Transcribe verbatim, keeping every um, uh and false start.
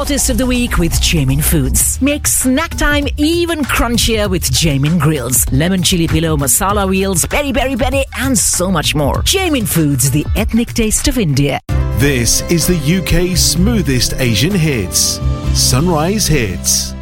taste of the week with Jamin Foods. Make snack time even crunchier with Jamin Grills, lemon chili pillow, masala wheels, peri peri peri, and so much more. Jamin Foods, the ethnic taste of India. This is the U K's smoothest Asian hits. Sunrise Hits.